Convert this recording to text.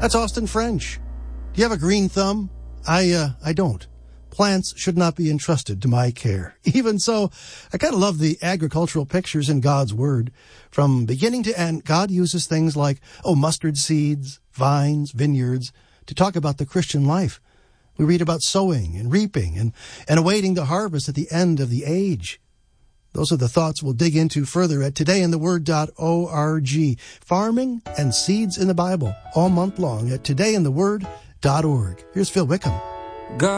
That's Austin French. Do you have a green thumb? I don't. Plants should not be entrusted to my care. Even so, I kind of love the agricultural pictures in God's Word. From beginning to end, God uses things like, mustard seeds, vines, vineyards, to talk about the Christian life. We read about sowing and reaping and awaiting the harvest at the end of the age. Those are the thoughts we'll dig into further at todayintheword.org. Farming and seeds in the Bible all month long at todayintheword.org. Here's Phil Wickham.